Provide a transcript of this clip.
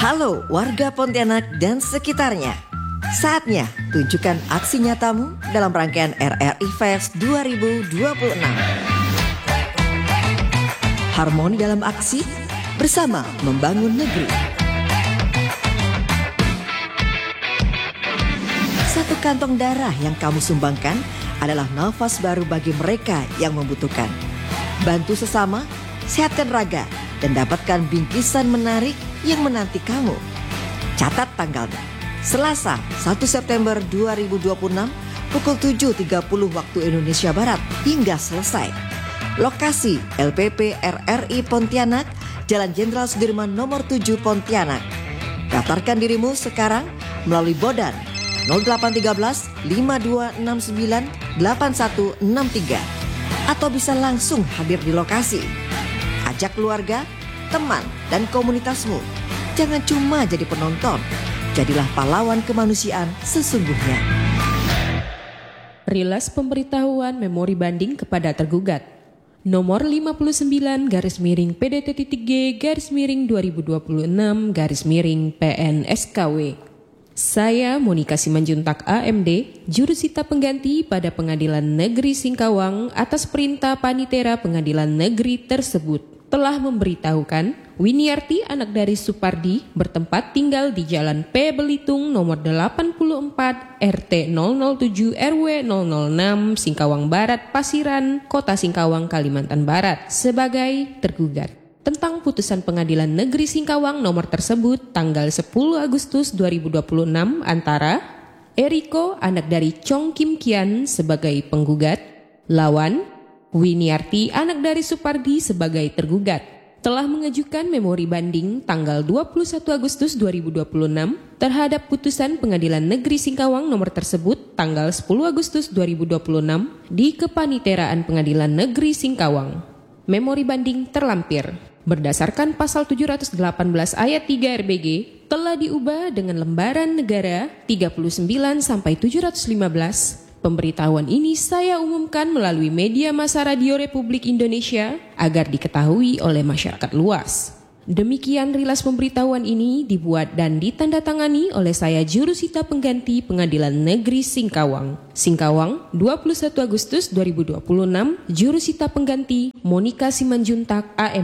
Halo warga Pontianak dan sekitarnya. Saatnya tunjukkan aksi nyatamu dalam rangkaian RRI Fest 2026. Harmoni dalam aksi bersama membangun negeri. Satu kantong darah yang kamu sumbangkan adalah nafas baru bagi mereka yang membutuhkan. Bantu sesama, sehatkan raga, dan dapatkan bingkisan menarik yang menanti kamu. Catat tanggalnya, Selasa 1 September 2026 pukul 7.30 waktu Indonesia Barat hingga selesai. Lokasi LPP RRI Pontianak, Jalan Jenderal Sudirman nomor 7 Pontianak. Daftarkan dirimu sekarang melalui Bodan 0813 5269 8163 atau bisa langsung hadir di lokasi. Ajak keluarga, teman, dan komunitasmu. Jangan cuma jadi penonton, jadilah pahlawan kemanusiaan sesungguhnya. Rilas pemberitahuan memori banding kepada tergugat. Nomor 59-PDT-G-2026-PN-SKW. Saya Monika Simanjuntak AMD, jurusita pengganti pada Pengadilan Negeri Singkawang atas perintah Panitera Pengadilan Negeri tersebut telah memberitahukan Winiarti anak dari Supardi bertempat tinggal di Jalan P. Belitung nomor 84 RT 007 RW 006 Singkawang Barat Pasiran, Kota Singkawang, Kalimantan Barat sebagai tergugat tentang putusan Pengadilan Negeri Singkawang nomor tersebut tanggal 10 Agustus 2026 antara Eriko anak dari Chong Kim Kian sebagai penggugat lawan Winiarti anak dari Supardi sebagai tergugat telah mengajukan memori banding tanggal 21 Agustus 2026 terhadap putusan Pengadilan Negeri Singkawang nomor tersebut tanggal 10 Agustus 2026 di Kepaniteraan Pengadilan Negeri Singkawang. Memori banding terlampir berdasarkan pasal 718 ayat 3 RBG telah diubah dengan lembaran negara 39 sampai 715. Pemberitahuan ini saya umumkan melalui media massa Radio Republik Indonesia agar diketahui oleh masyarakat luas. Demikian rilas pemberitahuan ini dibuat dan ditandatangani oleh saya jurusita pengganti Pengadilan Negeri Singkawang. Singkawang, 21 Agustus 2026, jurusita pengganti Monika Simanjuntak AM.